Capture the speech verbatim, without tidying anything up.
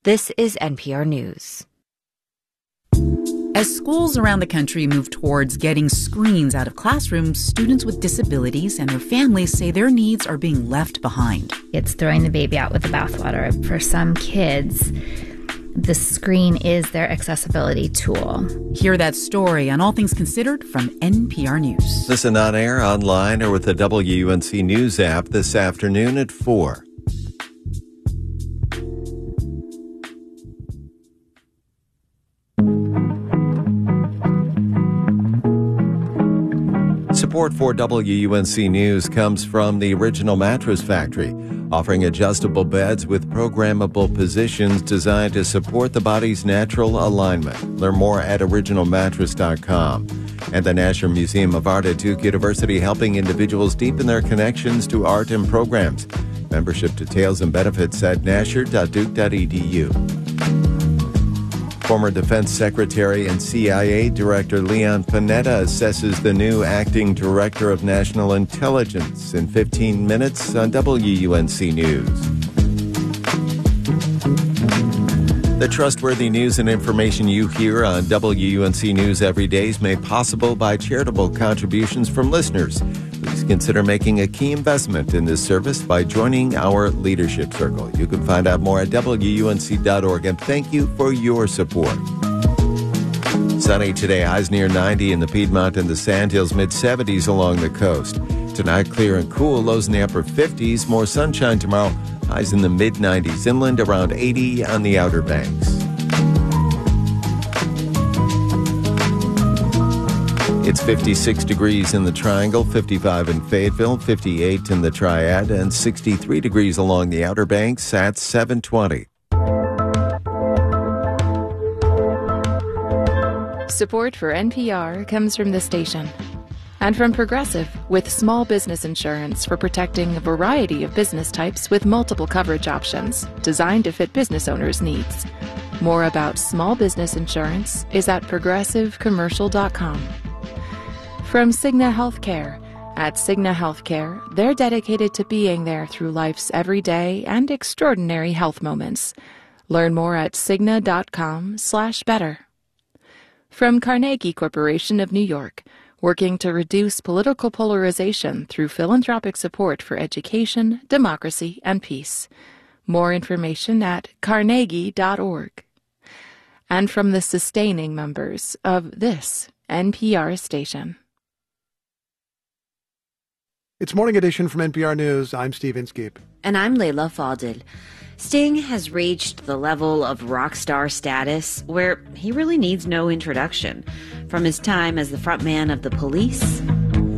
This is N P R News. As schools around the country move towards getting screens out of classrooms, students with disabilities and their families say their needs are being left behind. It's throwing the baby out with the bathwater. For some kids, the screen is their accessibility tool. Hear that story on All Things Considered from N P R News. Listen on air, online, or with the W U N C News app this afternoon at four. Support for W U N C News comes from the Original Mattress Factory, offering adjustable beds with programmable positions designed to support the body's natural alignment. Learn more at original mattress dot com. And the Nasher Museum of Art at Duke University, helping individuals deepen their connections to art and programs. Membership details and benefits at nasher dot duke dot e d u. Former Defense Secretary and C I A Director Leon Panetta assesses the new Acting Director of National Intelligence in fifteen minutes on W U N C News. The trustworthy news and information you hear on W U N C News every day is made possible by charitable contributions from listeners. Please consider making a key investment in this service by joining our Leadership Circle. You can find out more at W U N C dot org, and thank you for your support. Sunny today, highs near ninety in the Piedmont and the Sandhills, mid seventies along the coast. Tonight, clear and cool, lows in the upper fifties. More sunshine tomorrow, highs in the mid nineties. Inland, around eighty on the Outer Banks. It's fifty-six degrees in the Triangle, fifty-five in Fayetteville, fifty-eight in the Triad, and sixty-three degrees along the Outer Banks at seven twenty. Support for N P R comes from the station and from Progressive, with small business insurance for protecting a variety of business types with multiple coverage options designed to fit business owners' needs. More about small business insurance is at progressive commercial dot com. From Cigna Healthcare. At Cigna Healthcare, they're dedicated to being there through life's everyday and extraordinary health moments. Learn more at cigna dot com slash better. From Carnegie Corporation of New York, working to reduce political polarization through philanthropic support for education, democracy, and peace. More information at carnegie dot org. And from the sustaining members of this N P R station. It's Morning Edition from N P R News. I'm Steve Inskeep. And I'm Layla Fadil. Sting has reached the level of rock star status where he really needs no introduction. From his time as the frontman of The Police